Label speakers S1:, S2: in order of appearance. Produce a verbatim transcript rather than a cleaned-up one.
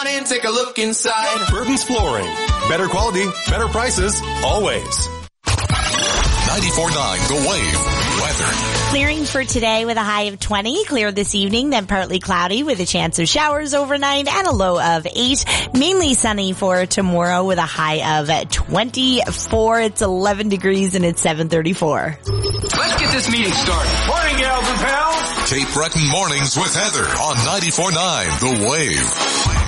S1: on in, take a look inside.
S2: Burton's Flooring. Better quality, better prices, always.
S3: ninety-four point nine The Wave. Weather.
S4: Clearing for today with a high of twenty. Clear this evening, then partly cloudy with a chance of showers overnight and a low of eight. Mainly sunny for tomorrow with a high of twenty-four. It's eleven degrees and it's seven thirty-four.
S1: Let's get this meeting started. Morning, gals and pals.
S3: Cape Breton Mornings with Heather on ninety-four point nine The Wave.